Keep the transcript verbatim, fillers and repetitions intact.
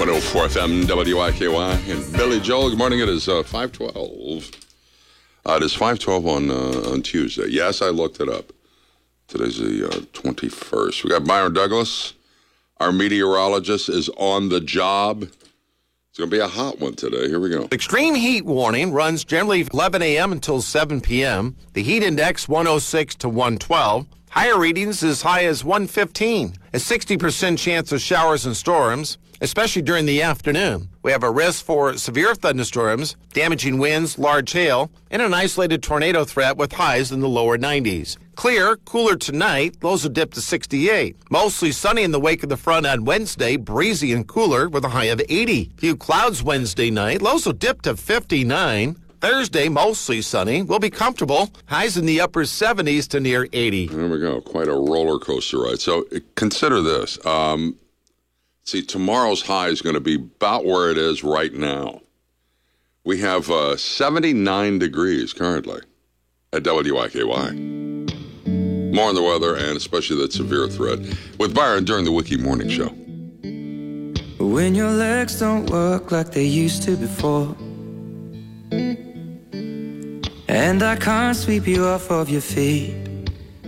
one oh four F M W I K Y and Billy Joel. Good morning. It is uh, five twelve. Uh, it is five twelve on uh, on Tuesday. Yes, I looked it up. Today's the uh, twenty-first. We got Byron Douglas. Our meteorologist is on the job. It's going to be a hot one today. Here we go. Extreme heat warning runs generally eleven a.m. until seven p.m. The heat index one oh six to one twelve. Higher readings as high as one fifteen. A sixty percent chance of showers and storms, especially during the afternoon. We have a risk for severe thunderstorms, damaging winds, large hail, and an isolated tornado threat with highs in the lower nineties. Clear, cooler tonight, lows will dip to sixty-eight. Mostly sunny in the wake of the front on Wednesday, breezy and cooler with a high of eighty. Few clouds Wednesday night, lows will dip to fifty-nine. Thursday, mostly sunny. We'll be comfortable. Highs in the upper seventies to near eighty. There we go. Quite a roller coaster ride. So consider this. Um, see, tomorrow's high is going to be about where it is right now. We have uh, seventy-nine degrees currently at W I K Y. More on the weather and especially that severe threat with Byron during the Wiki Morning Show. When your legs don't work like they used to before, and I can't sweep you off of your feet,